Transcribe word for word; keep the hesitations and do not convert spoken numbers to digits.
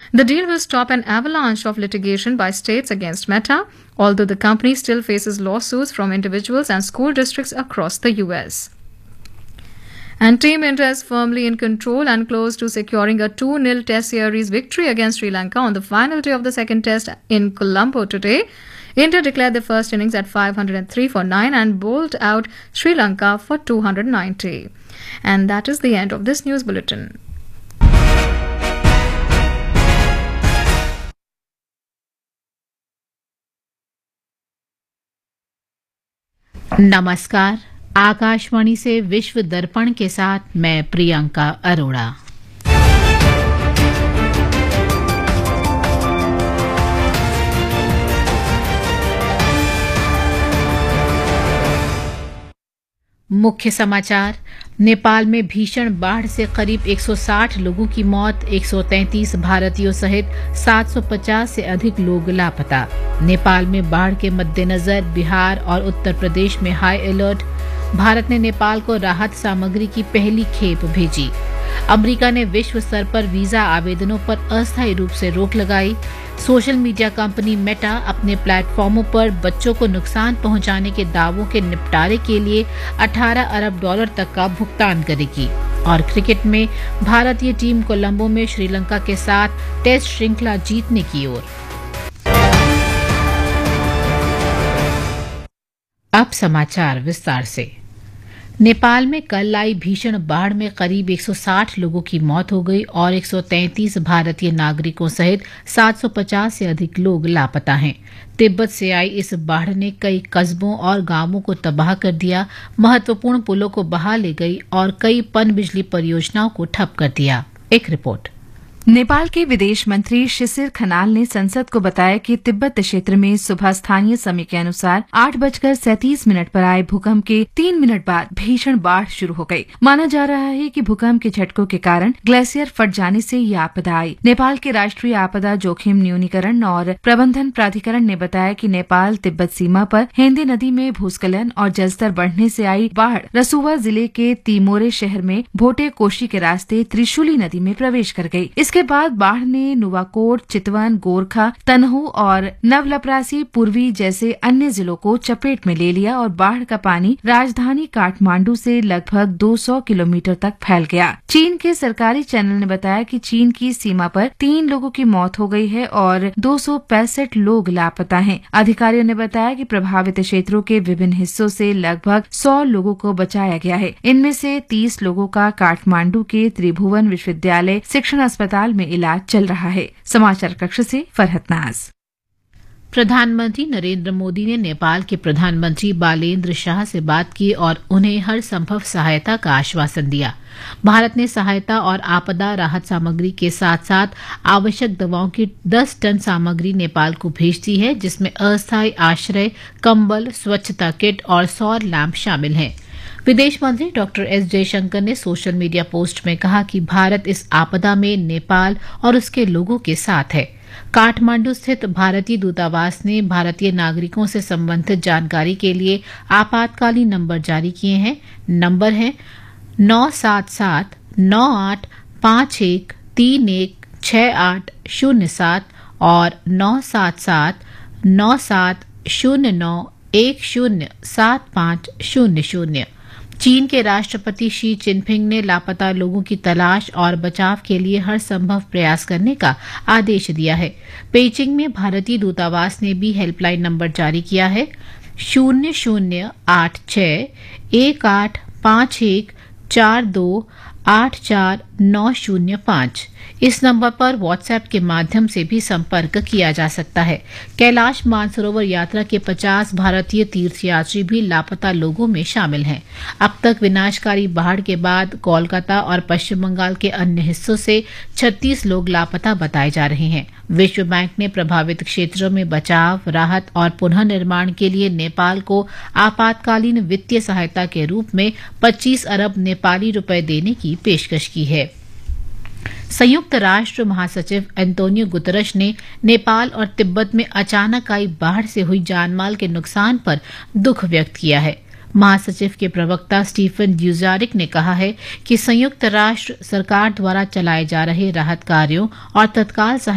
The deal will stop an avalanche of litigation by states against Meta, although the company still faces lawsuits from individuals and school districts across the U S. And Team India is firmly in control and close to securing a two nil Test series victory against Sri Lanka on the final day of the second Test in Colombo today. India declared the first innings at five hundred three for nine and bowled out Sri Lanka for two hundred ninety. And that is the end of this news bulletin. नमस्कार, आकाशवाणी से विश्व दर्पण के साथ मैं प्रियंका अरोड़ा। मुख्य समाचार। नेपाल में भीषण बाढ़ से करीब एक सौ साठ लोगों की मौत, एक सौ तैंतीस भारतीयों सहित सात सौ पचास से अधिक लोग लापता। नेपाल में बाढ़ के मद्देनजर बिहार और उत्तर प्रदेश में हाई अलर्ट। भारत ने नेपाल को राहत सामग्री की पहली खेप भेजी। अमेरिका ने विश्व स्तर पर वीजा आवेदनों पर अस्थायी रूप से रोक लगाई। सोशल मीडिया कंपनी मेटा अपने प्लेटफॉर्मों पर बच्चों को नुकसान पहुंचाने के दावों के निपटारे के लिए अठारह अरब डॉलर तक का भुगतान करेगी। और क्रिकेट में भारतीय टीम कोलंबो में श्रीलंका के साथ टेस्ट श्रृंखला जीतने की ओर। अब समाचार विस्तार से। नेपाल में कल आई भीषण बाढ़ में करीब एक सौ साठ लोगों की मौत हो गई और एक सौ तैंतीस भारतीय नागरिकों सहित सात सौ पचास से अधिक लोग लापता हैं। तिब्बत से आई इस बाढ़ ने कई कस्बों और गांवों को तबाह कर दिया, महत्वपूर्ण पुलों को बहा ले गई और कई पनबिजली परियोजनाओं को ठप कर दिया। एक रिपोर्ट। नेपाल के विदेश मंत्री शिशिर खनाल ने संसद को बताया कि तिब्बत क्षेत्र में सुबह स्थानीय समय के अनुसार आठ बजकर सैंतीस मिनट पर आए भूकंप के तीन मिनट बाद भीषण बाढ़ शुरू हो गई। माना जा रहा है कि भूकंप के झटकों के कारण ग्लेशियर फट जाने से ये आपदा आई। नेपाल के राष्ट्रीय आपदा जोखिम न्यूनीकरण और प्रबंधन प्राधिकरण ने बताया कि नेपाल तिब्बत सीमा पर हेंदे नदी में भूस्खलन और जलस्तर बढ़ने से आई बाढ़ रसुवा जिले के तिमोरे शहर में भोटे कोशी के रास्ते त्रिशूली नदी में प्रवेश कर गयी। इसके के बाद बाढ़ ने नुवाकोट, चितवन, गोरखा, तनहू और नवलपरासी पूर्वी जैसे अन्य जिलों को चपेट में ले लिया और बाढ़ का पानी राजधानी काठमांडू से लगभग दो सौ किलोमीटर तक फैल गया। चीन के सरकारी चैनल ने बताया कि चीन की सीमा पर तीन लोगों की मौत हो गई है और दो सौ पैंसठ लोग लापता हैं। अधिकारियों ने बताया कि प्रभावित क्षेत्रों के विभिन्न हिस्सों से लगभग सौ लोगों को बचाया गया है। इनमें से तीस लोगों का काठमांडू के त्रिभुवन विश्वविद्यालय शिक्षण अस्पताल में इलाज चल रहा है। समाचार कक्ष से फरहत नाज। प्रधानमंत्री नरेंद्र मोदी ने नेपाल के प्रधानमंत्री बालेंद्र शाह से बात की और उन्हें हर संभव सहायता का आश्वासन दिया। भारत ने सहायता और आपदा राहत सामग्री के साथ साथ आवश्यक दवाओं की दस टन सामग्री नेपाल को भेज दी है, जिसमें अस्थायी आश्रय, कंबल, स्वच्छता किट और सौर लैंप शामिल हैं। विदेश मंत्री डॉक्टर एस जयशंकर ने सोशल मीडिया पोस्ट में कहा कि भारत इस आपदा में नेपाल और उसके लोगों के साथ है। काठमांडू स्थित भारतीय दूतावास ने भारतीय नागरिकों से संबंधित जानकारी के लिए आपातकालीन नंबर जारी किए हैं। नंबर है नौ सात सात नौ आठ पाँच एक तीन एक छह आठ शून्य सात और नौ सात सात नौ सात शून्य नौ एक शून्य सात पाँच शून्य शून्य। चीन के राष्ट्रपति शी जिनपिंग ने लापता लोगों की तलाश और बचाव के लिए हर संभव प्रयास करने का आदेश दिया है। पेइचिंग में भारतीय दूतावास ने भी हेल्पलाइन नंबर जारी किया है शून्य शून्य आठ छह एक आठ पाँच एक चार दो आठ चार नौ शून्य पाँच। इस नंबर पर व्हाट्सएप के माध्यम से भी संपर्क किया जा सकता है। कैलाश मानसरोवर यात्रा के पचास भारतीय तीर्थयात्री भी लापता लोगों में शामिल हैं। अब तक विनाशकारी बाढ़ के बाद कोलकाता और पश्चिम बंगाल के अन्य हिस्सों से छत्तीस लोग लापता बताए जा रहे हैं। विश्व बैंक ने प्रभावित क्षेत्रों में बचाव, राहत और पुनर्निर्माण के लिए नेपाल को आपातकालीन वित्तीय सहायता के रूप में पच्चीस अरब नेपाली रुपए देने की पेशकश की है। संयुक्त राष्ट्र महासचिव एंटोनियो गुतरश ने नेपाल और तिब्बत में अचानक आई बाढ़ से हुई जानमाल के नुकसान पर दुख व्यक्त किया है। महासचिव के प्रवक्ता स्टीफन ड्यूजारिक ने कहा है कि संयुक्त राष्ट्र सरकार द्वारा चलाए जा रहे राहत कार्यों और तत्काल